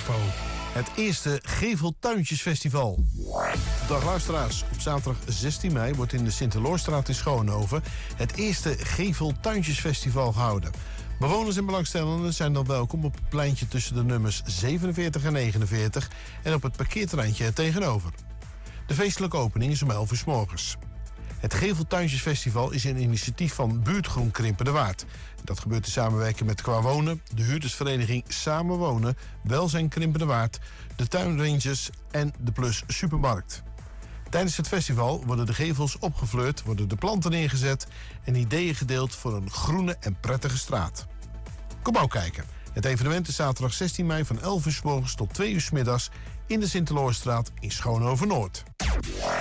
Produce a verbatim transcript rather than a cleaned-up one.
info. Het eerste Geveltuintjesfestival. Dag luisteraars, op zaterdag zestien mei wordt in de Sint-Eloorstraat in Schoonhoven het eerste Geveltuintjesfestival gehouden. Bewoners en belangstellenden zijn dan welkom op het pleintje tussen de nummers zevenenveertig en negenenveertig en op het parkeerterreintje er tegenover. De feestelijke opening is om elf uur 's morgens. Het Geveltuintjesfestival is een initiatief van Buurtgroen Krimpen de Waard. Dat gebeurt in samenwerking met Qua Wonen, de huurdersvereniging Samen Wonen, Welzijn Krimpen de Waard, de Tuinrangers en de Plus Supermarkt. Tijdens het festival worden de gevels opgefleurd, worden de planten neergezet en ideeën gedeeld voor een groene en prettige straat. Kom ook kijken. Het evenement is zaterdag zestien mei van elf uur 's morgens tot twee uur 's middags in de Sint-Eloorstraat in Schoonhoven Noord.